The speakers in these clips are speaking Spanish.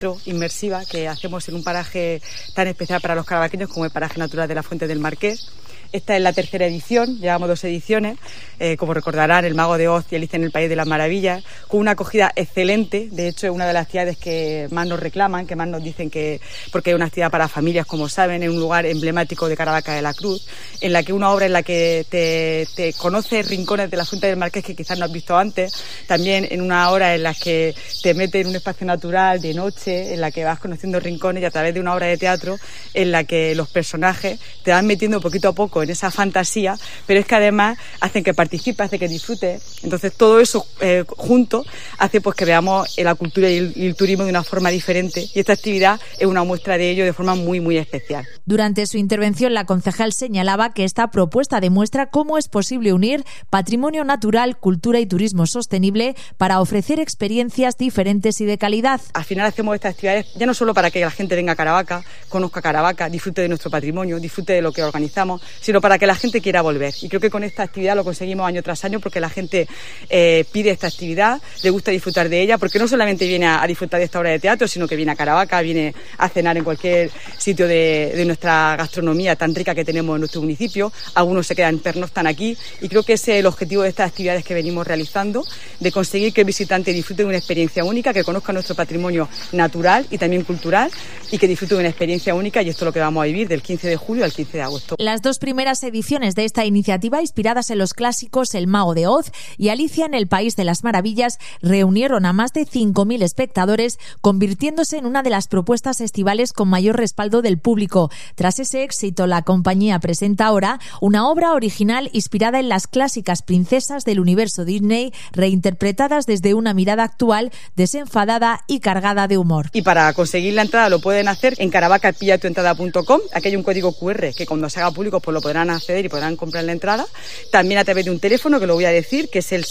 inmersiva que hacemos en un paraje tan especial para los carabaqueños como el paraje natural de la Fuente del Marqués. Esta es la tercera edición, llevamos 2 ediciones, como recordarán, El Mago de Oz y Alicia en el País de las Maravillas, con una acogida excelente. De hecho, es una de las actividades que más nos reclaman, que más nos dicen que, porque es una actividad para familias, como saben, en un lugar emblemático de Caravaca de la Cruz, en la que una obra en la que te conoces rincones de la Fuente del Marqués que quizás no has visto antes, también en una hora en la que te metes en un espacio natural de noche, en la que vas conociendo rincones y a través de una obra de teatro en la que los personajes te van metiendo poquito a poco en esa fantasía, pero es que además hacen que participes, hace que disfrutes. Entonces todo eso junto hace pues que veamos la cultura y el turismo de una forma diferente, y esta actividad es una muestra de ello de forma muy, muy especial. Durante su intervención, la concejal señalaba que esta propuesta demuestra cómo es posible unir patrimonio natural, cultura y turismo sostenible para ofrecer experiencias diferentes y de calidad. Al final hacemos estas actividades ya no solo para que la gente venga a Caravaca, conozca Caravaca, disfrute de nuestro patrimonio, disfrute de lo que organizamos, sino para que la gente quiera volver. Y creo que con esta actividad lo conseguimos año tras año, porque la gente pide esta actividad, le gusta disfrutar de ella, porque no solamente viene a disfrutar de esta obra de teatro, sino que viene a Caravaca, viene a cenar en cualquier sitio de nuestra gastronomía tan rica que tenemos en nuestro municipio. Algunos se quedan, pernoctan aquí, y creo que ese es el objetivo de estas actividades que venimos realizando, de conseguir que el visitante disfrute de una experiencia única, que conozca nuestro patrimonio natural y también cultural, y que disfrute de una experiencia única, y esto es lo que vamos a vivir del 15 de julio al 15 de agosto. Las 2 primeras ediciones de esta iniciativa, inspiradas en los clásicos El Mago de Oz y Alicia en el País de las Maravillas, reunieron a más de 5.000 espectadores, convirtiéndose en una de las propuestas estivales con mayor respaldo del público. Tras ese éxito, la compañía presenta ahora una obra original inspirada en las clásicas princesas del universo Disney, reinterpretadas desde una mirada actual, desenfadada y cargada de humor. Y para conseguir la entrada lo pueden hacer en caravacapillatuentrada.com. Aquí hay un código QR que cuando se haga público pues lo podrán acceder y podrán comprar la entrada. También a través de un teléfono, que lo voy a decir, que es el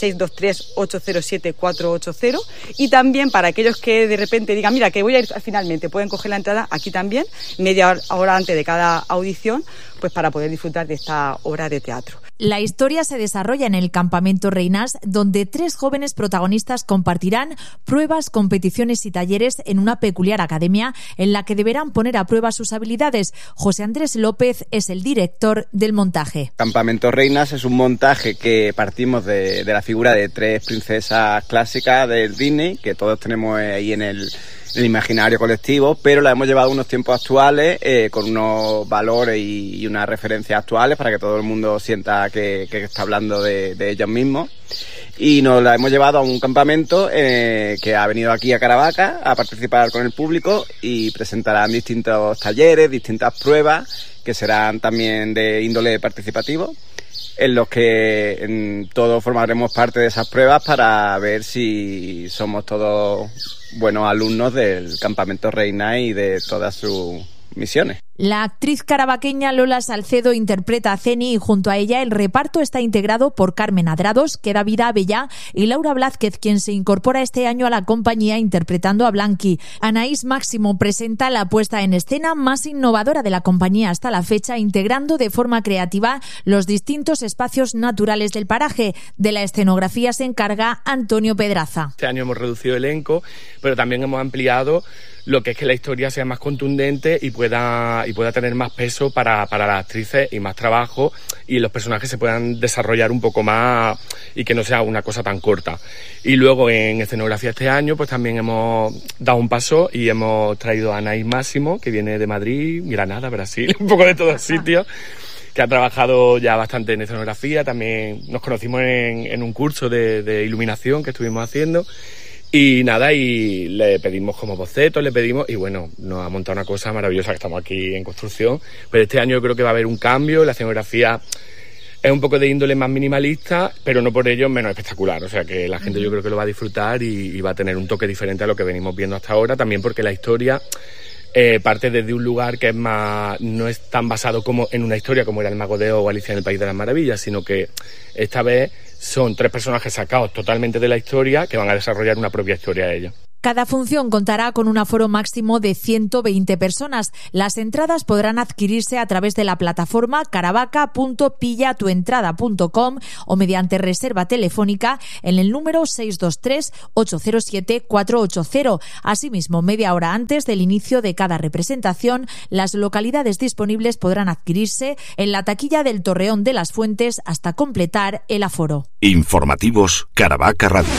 623-807-480. Y también para aquellos que de repente digan, mira, que voy a ir finalmente, pueden coger la entrada aquí también, media hora antes de cada audición, pues para poder disfrutar de esta obra de teatro. La historia se desarrolla en el Campamento Reinas, donde 3 jóvenes protagonistas compartirán pruebas, competiciones y talleres en una peculiar academia en la que deberán poner a prueba sus habilidades. José Andrés López es el director del montaje. Campamento Reinas es un montaje que partimos de la figura de 3 princesas clásicas del Disney, que todos tenemos ahí en el imaginario colectivo, pero la hemos llevado a unos tiempos actuales con unos valores y unas referencias actuales para que todo el mundo sienta que está hablando de ellos mismos. Y nos la hemos llevado a un campamento que ha venido aquí a Caravaca a participar con el público, y presentarán distintos talleres, distintas pruebas que serán también de índole participativo, en los que todos formaremos parte de esas pruebas para ver si somos todos buenos alumnos del Campamento Reina y de todas sus misiones. La actriz caravaqueña Lola Salcedo interpreta a Ceni, y junto a ella el reparto está integrado por Carmen Adrados, que da vida a Bella, y Laura Blázquez, quien se incorpora este año a la compañía interpretando a Blanqui. Anaís Máximo presenta la puesta en escena más innovadora de la compañía hasta la fecha, integrando de forma creativa los distintos espacios naturales del paraje. De la escenografía se encarga Antonio Pedraza. Este año hemos reducido el elenco, pero también hemos ampliado lo que es que la historia sea más contundente y pueda tener más peso para las actrices y más trabajo, y los personajes se puedan desarrollar un poco más y que no sea una cosa tan corta. Y luego en escenografía este año pues también hemos dado un paso y hemos traído a Anaís Máximo, que viene de Madrid, Granada, Brasil, un poco de todos sitios, que ha trabajado ya bastante en escenografía. También nos conocimos en un curso de iluminación que estuvimos haciendo. Y nada, y le pedimos como bocetos, y bueno, nos ha montado una cosa maravillosa, que estamos aquí en construcción. Pero este año yo creo que va a haber un cambio. La escenografía es un poco de índole más minimalista, pero no por ello menos espectacular. O sea que la gente yo creo que lo va a disfrutar y va a tener un toque diferente a lo que venimos viendo hasta ahora. También porque la historia parte desde un lugar que es más, no es tan basado como en una historia como era El Mago de Oz o Alicia en el País de las Maravillas, sino que esta vez son 3 personajes sacados totalmente de la historia que van a desarrollar una propia historia de ellos. Cada función contará con un aforo máximo de 120 personas. Las entradas podrán adquirirse a través de la plataforma caravaca.pillatuentrada.com o mediante reserva telefónica en el número 623-807-480. Asimismo, media hora antes del inicio de cada representación, las localidades disponibles podrán adquirirse en la taquilla del Torreón de las Fuentes hasta completar el aforo. Informativos Caravaca Radio.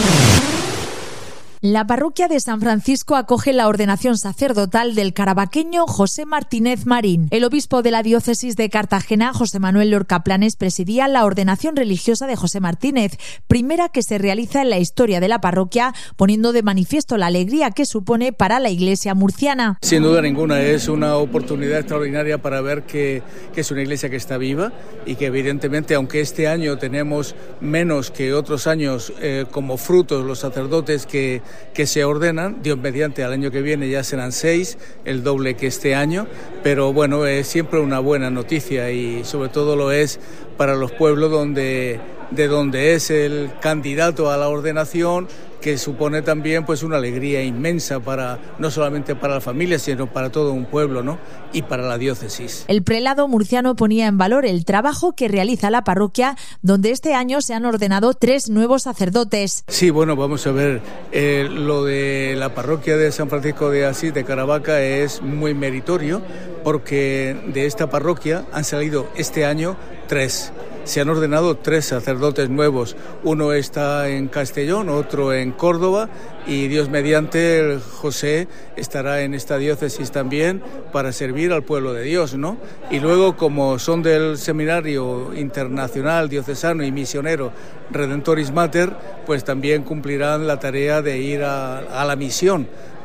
La parroquia de San Francisco acoge la ordenación sacerdotal del caravaqueño José Martínez Marín. El obispo de la diócesis de Cartagena, José Manuel Lorca Planes, presidía la ordenación religiosa de José Martínez, primera que se realiza en la historia de la parroquia, poniendo de manifiesto la alegría que supone para la iglesia murciana. Sin duda ninguna, es una oportunidad extraordinaria para ver que es una iglesia que está viva y que evidentemente, aunque este año tenemos menos que otros años como frutos los sacerdotes que se ordenan, Dios mediante, al año que viene ya serán 6, el doble que este año, pero bueno, es siempre una buena noticia y sobre todo lo es para los pueblos de donde es el candidato a la ordenación, que supone también pues una alegría inmensa no solamente para la familia, sino para todo un pueblo, ¿no? Y para la diócesis. El prelado murciano ponía en valor el trabajo que realiza la parroquia, donde este año se han ordenado 3 nuevos sacerdotes. Sí, bueno, vamos a ver, lo de la parroquia de San Francisco de Asís de Caravaca es muy meritorio, porque de esta parroquia han salido este año 3. Se han ordenado 3 sacerdotes nuevos. Uno está en Castellón, otro en Córdoba y Dios mediante José estará en esta diócesis también para servir al pueblo de Dios, ¿no? Y luego, como son del Seminario Internacional Diocesano y Misionero Redentoris Mater, pues también cumplirán la tarea de ir a la misión,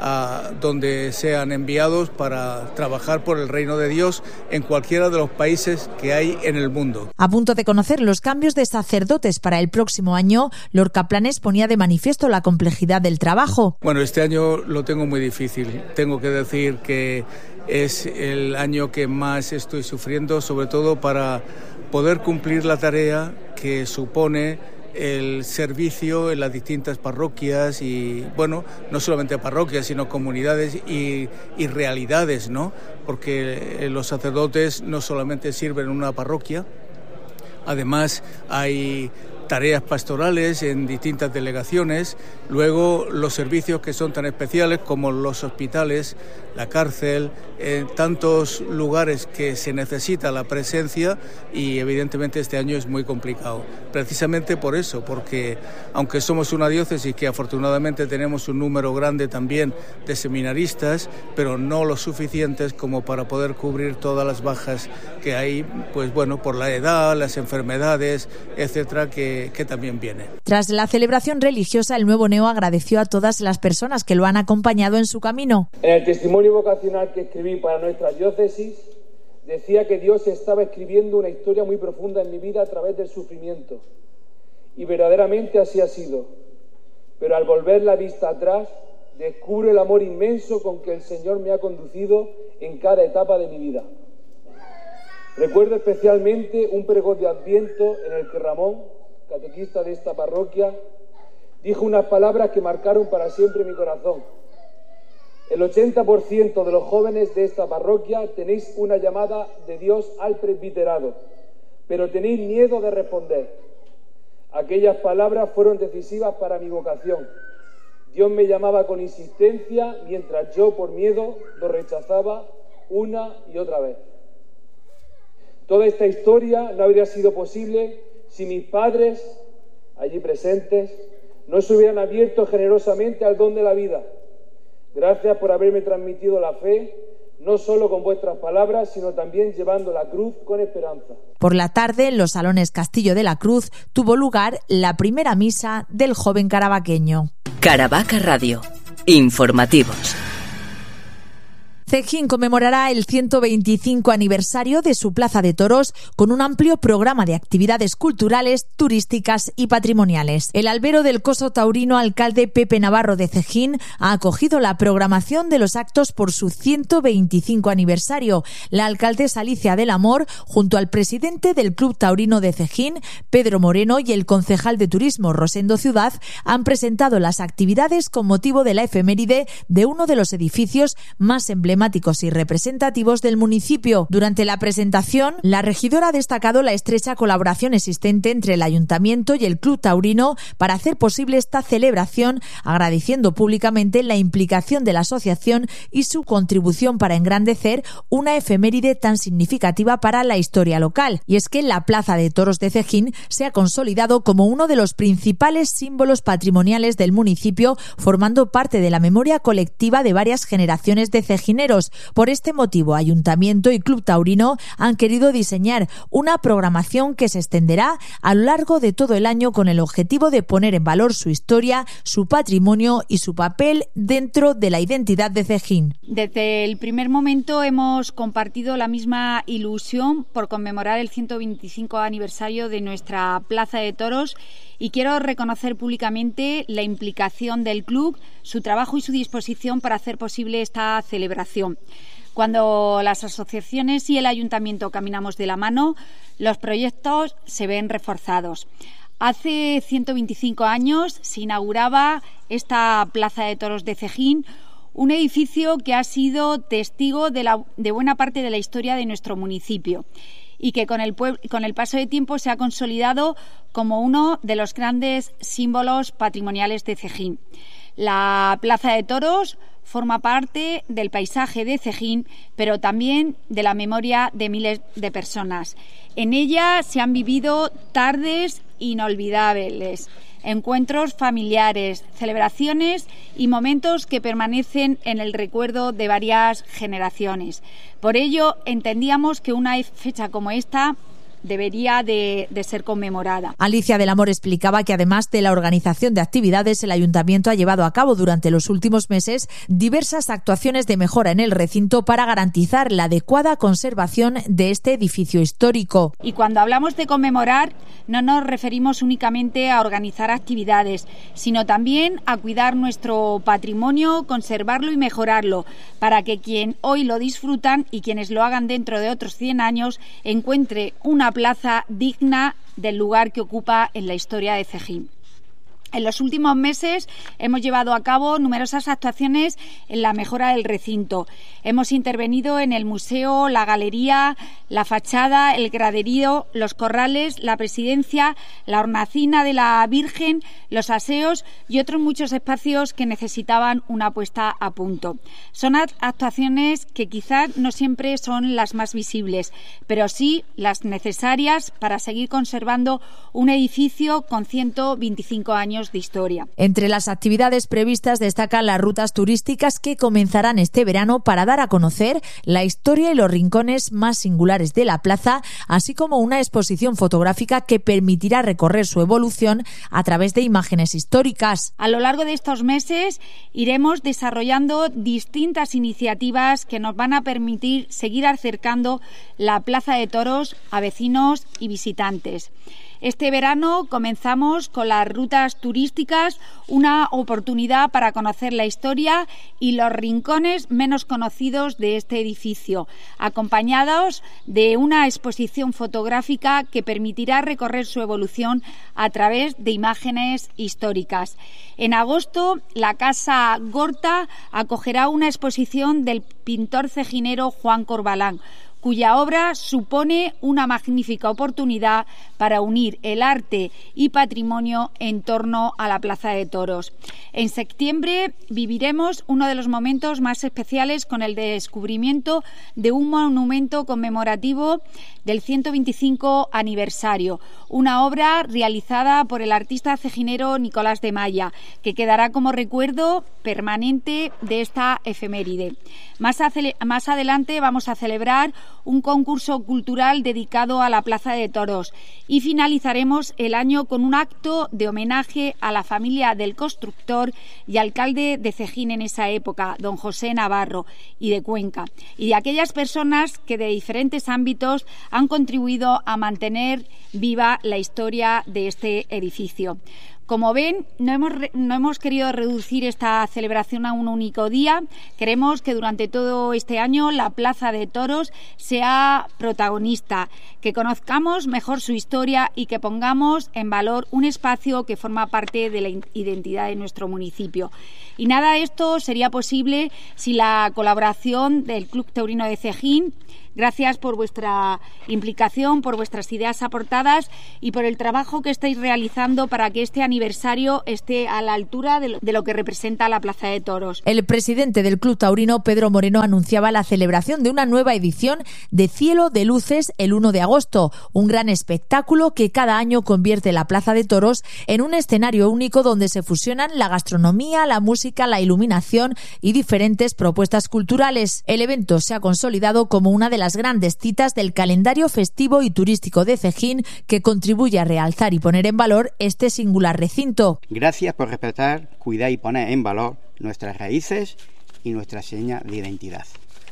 a donde sean enviados para trabajar por el reino de Dios en cualquiera de los países que hay en el mundo. A punto de conocer los cambios de sacerdotes para el próximo año, Lorca Planes ponía de manifiesto la complejidad del trabajo. Bueno, este año lo tengo muy difícil. Tengo que decir que es el año que más estoy sufriendo, sobre todo para poder cumplir la tarea que supone el servicio en las distintas parroquias y, bueno, no solamente parroquias, sino comunidades y realidades, ¿no? Porque los sacerdotes no solamente sirven en una parroquia, además hay tareas pastorales en distintas delegaciones, luego los servicios que son tan especiales como los hospitales, la cárcel, en tantos lugares que se necesita la presencia y evidentemente este año es muy complicado. Precisamente por eso, porque aunque somos una diócesis que afortunadamente tenemos un número grande también de seminaristas, pero no lo suficientes como para poder cubrir todas las bajas que hay, pues bueno, por la edad, las enfermedades, etcétera, que también viene. Tras la celebración religiosa, el nuevo neo agradeció a todas las personas que lo han acompañado en su camino. En el testimonio vocacional que escribí para nuestra diócesis, decía que Dios estaba escribiendo una historia muy profunda en mi vida a través del sufrimiento. Y verdaderamente así ha sido. Pero al volver la vista atrás, descubro el amor inmenso con que el Señor me ha conducido en cada etapa de mi vida. Recuerdo especialmente un pregón de Adviento en el que Ramón, catequista de esta parroquia, dijo unas palabras que marcaron para siempre mi corazón. El 80% de los jóvenes de esta parroquia tenéis una llamada de Dios al presbiterado, pero tenéis miedo de responder. Aquellas palabras fueron decisivas para mi vocación. Dios me llamaba con insistencia, mientras yo, por miedo, lo rechazaba una y otra vez. Toda esta historia no habría sido posible si mis padres, allí presentes, no se hubieran abierto generosamente al don de la vida. Gracias por haberme transmitido la fe, no solo con vuestras palabras, sino también llevando la cruz con esperanza. Por la tarde, en los salones Castillo de la Cruz, tuvo lugar la primera misa del joven caravaqueño. Caravaca Radio. Informativos. Cejín conmemorará el 125 aniversario de su Plaza de Toros con un amplio programa de actividades culturales, turísticas y patrimoniales. El albero del Coso Taurino, alcalde Pepe Navarro de Cejín, ha acogido la programación de los actos por su 125 aniversario. La alcaldesa Alicia del Amor, junto al presidente del Club Taurino de Cejín, Pedro Moreno, y el concejal de Turismo, Rosendo Ciudad, han presentado las actividades con motivo de la efeméride de uno de los edificios más emblemáticos y representativos del municipio. Durante la presentación, la regidora ha destacado la estrecha colaboración existente entre el Ayuntamiento y el Club Taurino para hacer posible esta celebración, agradeciendo públicamente la implicación de la asociación y su contribución para engrandecer una efeméride tan significativa para la historia local. Y es que la Plaza de Toros de Cejín se ha consolidado como uno de los principales símbolos patrimoniales del municipio, formando parte de la memoria colectiva de varias generaciones de cejineros. Por este motivo, Ayuntamiento y Club Taurino han querido diseñar una programación que se extenderá a lo largo de todo el año con el objetivo de poner en valor su historia, su patrimonio y su papel dentro de la identidad de Cejín. Desde el primer momento hemos compartido la misma ilusión por conmemorar el 125 aniversario de nuestra Plaza de Toros, y quiero reconocer públicamente la implicación del club, su trabajo y su disposición para hacer posible esta celebración. Cuando las asociaciones y el ayuntamiento caminamos de la mano, los proyectos se ven reforzados. Hace 125 años se inauguraba esta Plaza de Toros de Cejín, un edificio que ha sido testigo de buena parte de la historia de nuestro municipio, y que con el paso de tiempo se ha consolidado como uno de los grandes símbolos patrimoniales de Cejín. La Plaza de Toros forma parte del paisaje de Cejín, pero también de la memoria de miles de personas. En ella se han vivido tardes inolvidables, encuentros familiares, celebraciones y momentos que permanecen en el recuerdo de varias generaciones. Por ello, entendíamos que una fecha como esta debería de ser conmemorada. Alicia del Amor explicaba que además de la organización de actividades, el Ayuntamiento ha llevado a cabo durante los últimos meses diversas actuaciones de mejora en el recinto para garantizar la adecuada conservación de este edificio histórico. Y cuando hablamos de conmemorar, no nos referimos únicamente a organizar actividades, sino también a cuidar nuestro patrimonio, conservarlo y mejorarlo, para que quien hoy lo disfrutan y quienes lo hagan dentro de otros 100 años encuentre una plaza digna del lugar que ocupa en la historia de Cejín. En los últimos meses hemos llevado a cabo numerosas actuaciones en la mejora del recinto. Hemos intervenido en el museo, la galería, la fachada, el graderío, los corrales, la presidencia, la hornacina de la Virgen, los aseos y otros muchos espacios que necesitaban una puesta a punto. Son actuaciones que quizás no siempre son las más visibles, pero sí las necesarias para seguir conservando un edificio con 125 años de historia. Entre las actividades previstas destacan las rutas turísticas que comenzarán este verano para dar a conocer la historia y los rincones más singulares de la plaza, así como una exposición fotográfica que permitirá recorrer su evolución a través de imágenes históricas. A lo largo de estos meses iremos desarrollando distintas iniciativas que nos van a permitir seguir acercando la Plaza de Toros a vecinos y visitantes. Este verano comenzamos con las rutas turísticas, una oportunidad para conocer la historia y los rincones menos conocidos de este edificio, acompañados de una exposición fotográfica que permitirá recorrer su evolución a través de imágenes históricas. En agosto, la Casa Gorta acogerá una exposición del pintor cejinero Juan Corbalán, cuya obra supone una magnífica oportunidad para unir el arte y patrimonio en torno a la Plaza de Toros. En septiembre viviremos uno de los momentos más especiales con el descubrimiento de un monumento conmemorativo del 125 aniversario, una obra realizada por el artista cejinero Nicolás de Maya, que quedará como recuerdo permanente de esta efeméride. Más adelante vamos a celebrar un concurso cultural dedicado a la Plaza de Toros y finalizaremos el año con un acto de homenaje a la familia del constructor y alcalde de Cejín en esa época, don José Navarro, y de Cuenca, y de aquellas personas que de diferentes ámbitos han contribuido a mantener viva la historia de este edificio. Como ven, no hemos querido reducir esta celebración a un único día. Queremos que durante todo este año la Plaza de Toros sea protagonista, que conozcamos mejor su historia y que pongamos en valor un espacio que forma parte de la identidad de nuestro municipio. Y nada de esto sería posible sin la colaboración del Club Taurino de Cejín. Gracias por vuestra implicación, por vuestras ideas aportadas y por el trabajo que estáis realizando para que este aniversario esté a la altura de lo que representa la Plaza de Toros. El presidente del Club Taurino, Pedro Moreno, anunciaba la celebración de una nueva edición de Cielo de Luces el 1 de agosto, un gran espectáculo que cada año convierte la Plaza de Toros en un escenario único donde se fusionan la gastronomía, la música, la iluminación y diferentes propuestas culturales. El evento se ha consolidado como una de las grandes citas del calendario festivo y turístico de Cejín, que contribuye a realzar y poner en valor este singular recinto. Gracias por respetar, cuidar y poner en valor nuestras raíces y nuestra seña de identidad.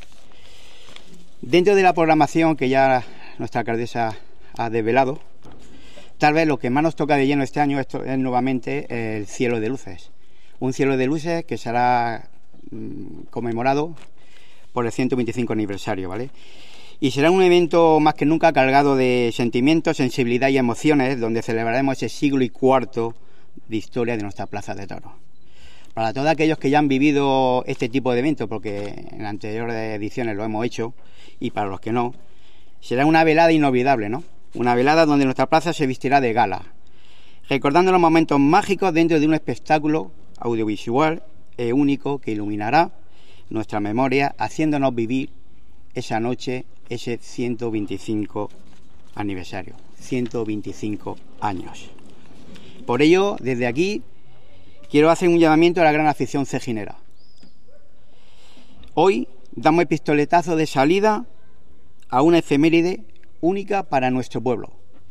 Dentro de la programación que ya nuestra alcaldesa ha desvelado, tal vez lo que más nos toca de lleno este año es nuevamente el Cielo de Luces. Un cielo de luces que será conmemorado por el 125 aniversario, ¿vale? Y será un evento más que nunca cargado de sentimientos, sensibilidad y emociones, donde celebraremos ese siglo y cuarto de historia de nuestra Plaza de Toros. Para todos aquellos que ya han vivido este tipo de eventos, porque en anteriores ediciones lo hemos hecho, y para los que no, será una velada inolvidable, ¿no? Una velada donde nuestra plaza se vestirá de gala, recordando los momentos mágicos dentro de un espectáculo audiovisual único que iluminará nuestra memoria, haciéndonos vivir esa noche, ese 125 aniversario, 125 años. Por ello, desde aquí, quiero hacer un llamamiento a la gran afición cejinera. Hoy damos el pistoletazo de salida a una efeméride única para nuestro pueblo.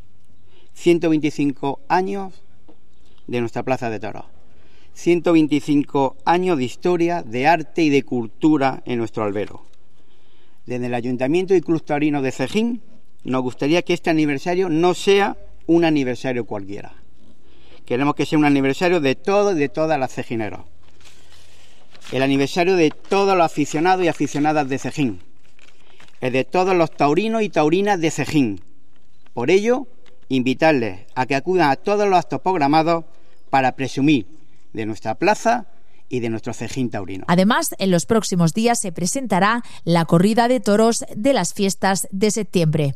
125 años de nuestra Plaza de Toros. 125 años de historia, de arte y de cultura en nuestro albero. Desde el Ayuntamiento y Club Taurino de Cejín nos gustaría que este aniversario no sea un aniversario cualquiera. Queremos que sea un aniversario de todos y de todas las cejineros. El aniversario de todos los aficionados y aficionadas de Cejín. El de todos los taurinos y taurinas de Cejín. Por ello, invitarles a que acudan a todos los actos programados para presumir de nuestra plaza y de nuestro Cejín taurino. Además, en los próximos días se presentará la corrida de toros de las fiestas de septiembre.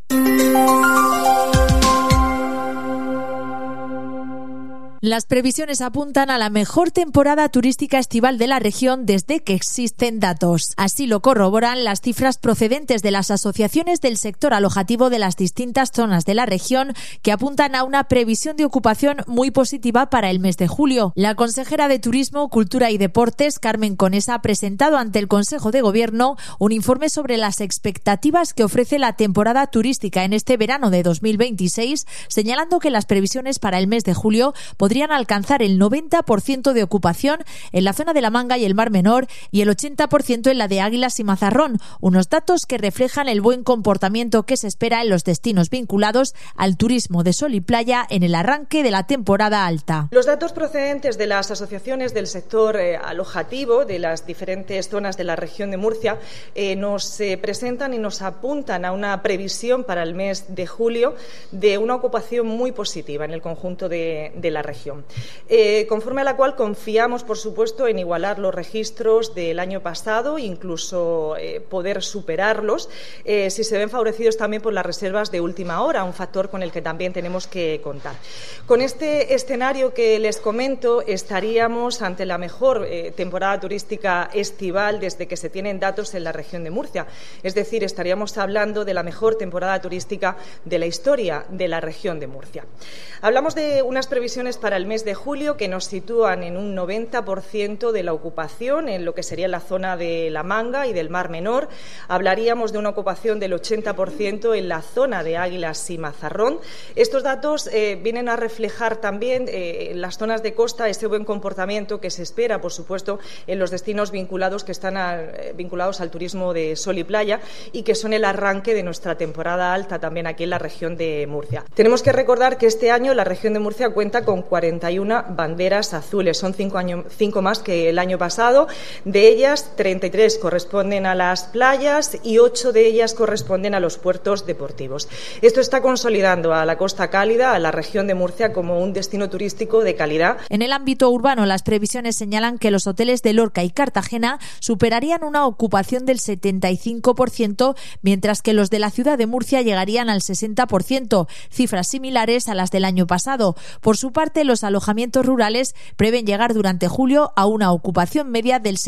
Las previsiones apuntan a la mejor temporada turística estival de la región desde que existen datos. Así lo corroboran las cifras procedentes de las asociaciones del sector alojativo de las distintas zonas de la región, que apuntan a una previsión de ocupación muy positiva para el mes de julio. La consejera de Turismo, Cultura y Deportes, Carmen Conesa, ha presentado ante el Consejo de Gobierno un informe sobre las expectativas que ofrece la temporada turística en este verano de 2026, señalando que las previsiones para el mes de julio podrían alcanzar el 90% de ocupación en la zona de la Manga y el Mar Menor y el 80% en la de Águilas y Mazarrón, unos datos que reflejan el buen comportamiento que se espera en los destinos vinculados al turismo de sol y playa en el arranque de la temporada alta. Los datos procedentes de las asociaciones del sector alojativo de las diferentes zonas de la región de Murcia nos presentan y nos apuntan a una previsión para el mes de julio de una ocupación muy positiva en el conjunto de la región. Conforme a la cual confiamos, por supuesto, en igualar los registros del año pasado, incluso poder superarlos, si se ven favorecidos también por las reservas de última hora, un factor con el que también tenemos que contar. Con este escenario que les comento, estaríamos ante la mejor temporada turística estival desde que se tienen datos en la región de Murcia. Es decir, estaríamos hablando de la mejor temporada turística de la historia de la región de Murcia. Hablamos de unas previsiones para para el mes de julio que nos sitúan en un 90% de la ocupación en lo que sería la zona de La Manga y del Mar Menor. Hablaríamos de una ocupación del 80% en la zona de Águilas y Mazarrón. Estos datos vienen a reflejar también en las zonas de costa ese buen comportamiento que se espera, por supuesto, en los destinos vinculados al turismo de sol y playa y que son el arranque de nuestra temporada alta también aquí en la región de Murcia. Tenemos que recordar que este año la región de Murcia cuenta con 41 banderas azules, son 5 más que el año pasado. De ellas, 33 corresponden a las playas y 8 de ellas corresponden a los puertos deportivos. Esto está consolidando a la Costa Cálida, a la región de Murcia, como un destino turístico de calidad. En el ámbito urbano, las previsiones señalan que los hoteles de Lorca y Cartagena superarían una ocupación del 75%, mientras que los de la ciudad de Murcia llegarían al 60%, cifras similares a las del año pasado. Por su parte, los alojamientos rurales prevén llegar durante julio a una ocupación media del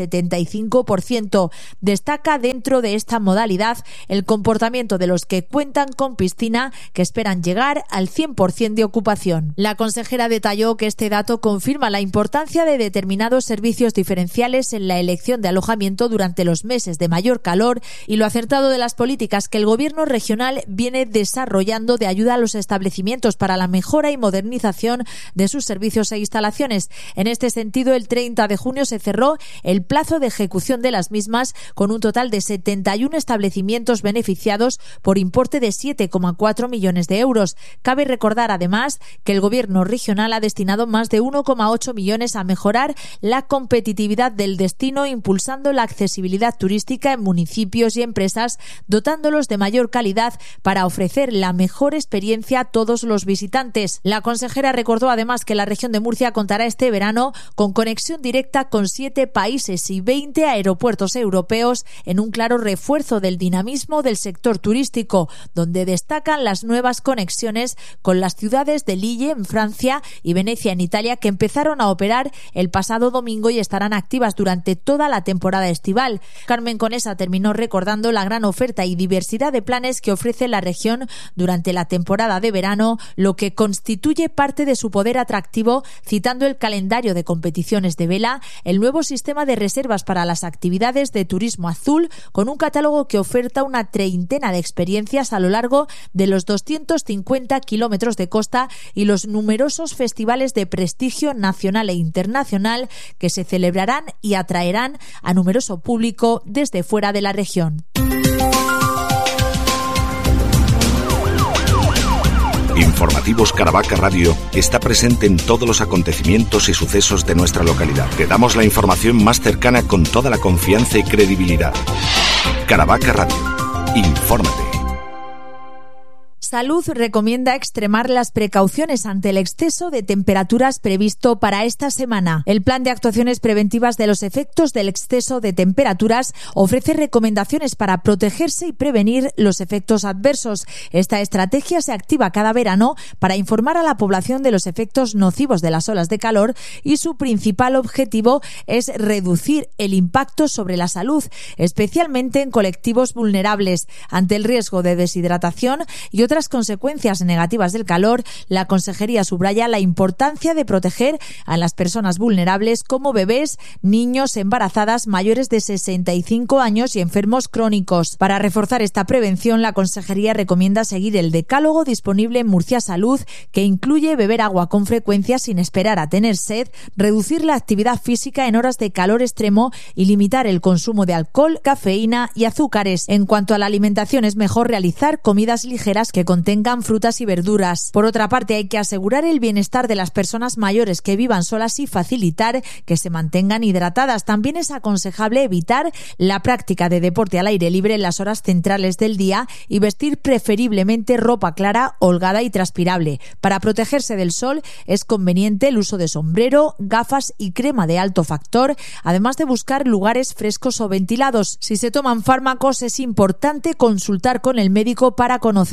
75%. Destaca dentro de esta modalidad el comportamiento de los que cuentan con piscina, que esperan llegar al 100% de ocupación. La consejera detalló que este dato confirma la importancia de determinados servicios diferenciales en la elección de alojamiento durante los meses de mayor calor y lo acertado de las políticas que el Gobierno regional viene desarrollando de ayuda a los establecimientos para la mejora y modernización de sus servicios e instalaciones. En este sentido, el 30 de junio se cerró el plazo de ejecución de las mismas con un total de 71 establecimientos beneficiados por importe de 7,4 millones de euros. Cabe recordar además que el Gobierno regional ha destinado más de 1,8 millones a mejorar la competitividad del destino, impulsando la accesibilidad turística en municipios y empresas, dotándolos de mayor calidad para ofrecer la mejor experiencia a todos los visitantes. La consejera recordó además que la región de Murcia contará este verano con conexión directa con 7 países y 20 aeropuertos europeos en un claro refuerzo del dinamismo del sector turístico, donde destacan las nuevas conexiones con las ciudades de Lille en Francia y Venecia en Italia, que empezaron a operar el pasado domingo y estarán activas durante toda la temporada estival. Carmen Conesa terminó recordando la gran oferta y diversidad de planes que ofrece la región durante la temporada de verano, lo que constituye parte de su poder atractivo, citando el calendario de competiciones de vela, el nuevo sistema de reservas para las actividades de turismo azul, con un catálogo que oferta una treintena de experiencias a lo largo de los 250 kilómetros de costa y los numerosos festivales de prestigio nacional e internacional que se celebrarán y atraerán a numeroso público desde fuera de la región. Informativos Caravaca Radio está presente en todos los acontecimientos y sucesos de nuestra localidad. Te damos la información más cercana con toda la confianza y credibilidad. Caravaca Radio. Infórmate. Salud recomienda extremar las precauciones ante el exceso de temperaturas previsto para esta semana. El Plan de Actuaciones Preventivas de los Efectos del Exceso de Temperaturas ofrece recomendaciones para protegerse y prevenir los efectos adversos. Esta estrategia se activa cada verano para informar a la población de los efectos nocivos de las olas de calor y su principal objetivo es reducir el impacto sobre la salud, especialmente en colectivos vulnerables. Ante el riesgo de deshidratación y otras consecuencias negativas del calor, la Consejería subraya la importancia de proteger a las personas vulnerables como bebés, niños, embarazadas, mayores de 65 años y enfermos crónicos. Para reforzar esta prevención, la Consejería recomienda seguir el decálogo disponible en Murcia Salud, que incluye beber agua con frecuencia sin esperar a tener sed, reducir la actividad física en horas de calor extremo y limitar el consumo de alcohol, cafeína y azúcares. En cuanto a la alimentación, es mejor realizar comidas ligeras que contengan frutas y verduras. Por otra parte, hay que asegurar el bienestar de las personas mayores que vivan solas y facilitar que se mantengan hidratadas. También es aconsejable evitar la práctica de deporte al aire libre en las horas centrales del día y vestir preferiblemente ropa clara, holgada y transpirable. Para protegerse del sol es conveniente el uso de sombrero, gafas y crema de alto factor, además de buscar lugares frescos o ventilados. Si se toman fármacos, es importante consultar con el médico para conocer las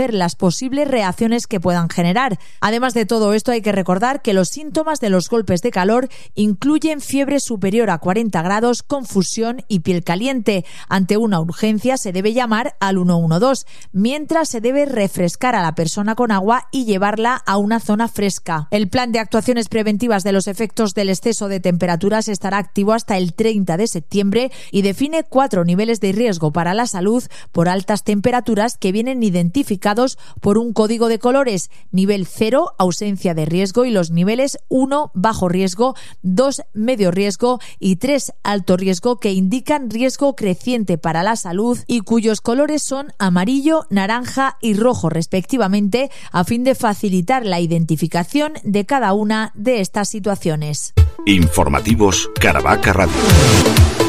posibles reacciones que puedan generar. Además de todo esto, hay que recordar que los síntomas de los golpes de calor incluyen fiebre superior a 40 grados, confusión y piel caliente. Ante una urgencia se debe llamar al 112, mientras se debe refrescar a la persona con agua y llevarla a una zona fresca. El plan de actuaciones preventivas de los efectos del exceso de temperaturas estará activo hasta el 30 de septiembre y define 4 niveles de riesgo para la salud por altas temperaturas que vienen identificados por un código de colores: nivel 0, ausencia de riesgo, y los niveles 1, bajo riesgo, 2, medio riesgo y 3, alto riesgo, que indican riesgo creciente para la salud y cuyos colores son amarillo, naranja y rojo respectivamente, a fin de facilitar la identificación de cada una de estas situaciones. Informativos Caravaca Radio.